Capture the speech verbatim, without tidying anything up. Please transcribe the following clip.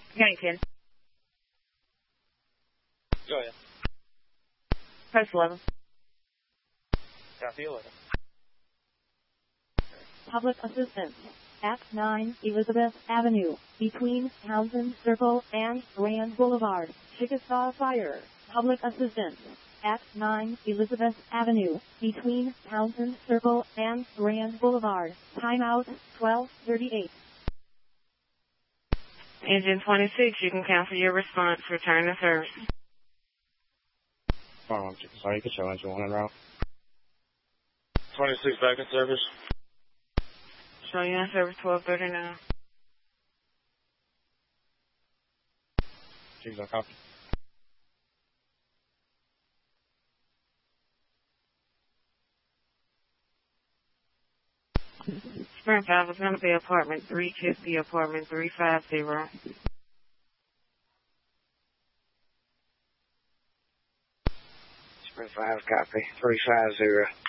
Yankton. Go ahead. Press eleven. Copy eleven. Public assistance at nine Elizabeth Avenue, between Townsend Circle and Rand Boulevard, Chickasaw Fire. Public assistance at nine Elizabeth Avenue, between Townsend Circle and Rand Boulevard. Timeout twelve thirty-eight. Engine twenty-six, you can cancel your response. Return to service. Um, Chickasaw, you can show engine one en route. twenty-six back in service. Show you in service twelve thirty-nine. Chickasaw, copy. Springfield is going to be apartment three fifty, apartment three fifty. Springfield, copy. three five zero.